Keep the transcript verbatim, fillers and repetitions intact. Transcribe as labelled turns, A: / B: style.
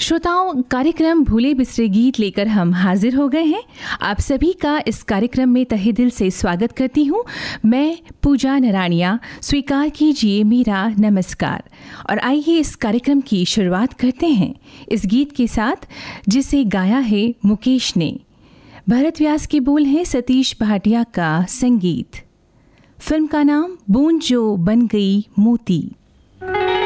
A: श्रोताओं, कार्यक्रम भूले बिसरे गीत लेकर हम हाजिर हो गए हैं। आप सभी का इस कार्यक्रम में तहे दिल से स्वागत करती हूँ। मैं पूजा नराणिया। स्वीकार कीजिए मेरा नमस्कार। और आइए इस कार्यक्रम की शुरुआत करते हैं इस गीत के साथ, जिसे गाया है मुकेश ने। भरत व्यास के बोल हैं, सतीश भाटिया का संगीत। फिल्म का नाम बूंद जो बन गई मोती।